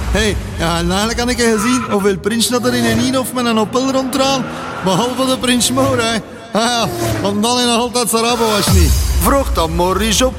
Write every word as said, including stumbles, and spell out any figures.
Hey, ja, en eigenlijk had ik gezien hoeveel prins dat er in een Inhof met een Opel ronddraait. Behalve de prins Moor, hè. Ah ja, want dan is nog altijd zijn rabo was niet. Vroeg dan Maurice op